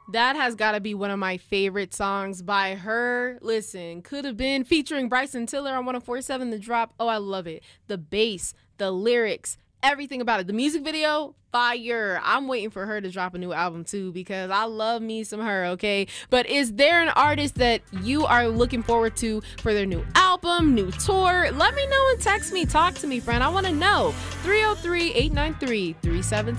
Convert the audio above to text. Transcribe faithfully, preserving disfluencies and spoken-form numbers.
That has got to be one of my favorite songs by her. Listen, could have been featuring Bryson Tiller on one oh four point seven The Drop. Oh, I love it. The bass, the lyrics, everything about it. The music video, fire. I'm waiting for her to drop a new album too because I love me some her, okay? But is there an artist that you are looking forward to for their new album, new tour? Let me know and text me. Talk to me, friend. I want to know. three oh three, eight nine three, three seven